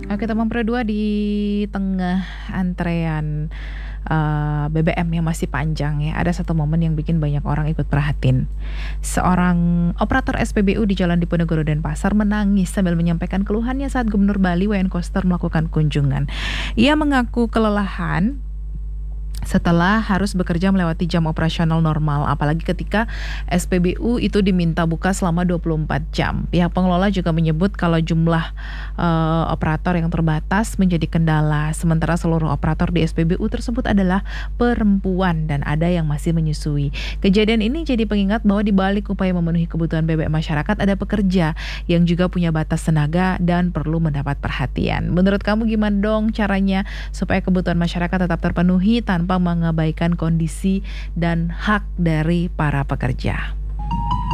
Oke, teman dua di tengah antrean, BBM yang masih panjang ya, ada satu momen yang bikin banyak orang ikut prihatin. Seorang operator SPBU di Jalan Diponegoro Denpasar menangis sambil menyampaikan keluhannya saat Gubernur Bali Wayan Koster melakukan kunjungan. Ia mengaku kelelahan setelah harus bekerja melewati jam operasional normal, apalagi ketika SPBU itu diminta buka selama 24 jam. Pihak pengelola juga menyebut kalau jumlah operator yang terbatas menjadi kendala, sementara seluruh operator di SPBU tersebut adalah perempuan dan ada yang masih menyusui. Kejadian ini jadi pengingat bahwa di balik upaya memenuhi kebutuhan BBM masyarakat ada pekerja yang juga punya batas tenaga dan perlu mendapat perhatian. Menurut kamu gimana dong caranya supaya kebutuhan masyarakat tetap terpenuhi tanpa mengabaikan kondisi dan hak dari para pekerja?